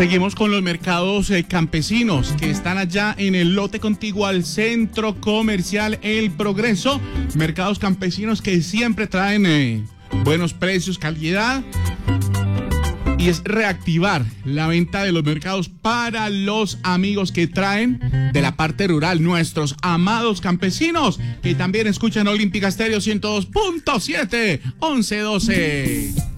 Seguimos con los mercados campesinos que están allá en el lote contiguo al Centro Comercial El Progreso. Mercados campesinos que siempre traen buenos precios, calidad. Y es reactivar la venta de los mercados para los amigos que traen de la parte rural, nuestros amados campesinos que también escuchan Olímpica Estéreo 102.7, 1112.